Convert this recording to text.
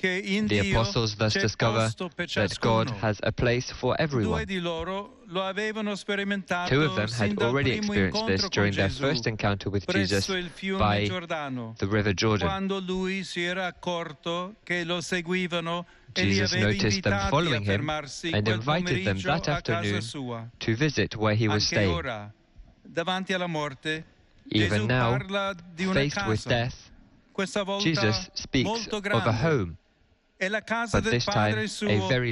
The apostles thus discover that God has a place for everyone. Two of them had already experienced this during their first encounter with Jesus by the River Jordan. Jesus noticed them following him and invited them that afternoon to visit where he was staying. Even now, faced with death, Jesus speaks of a home, but this time a very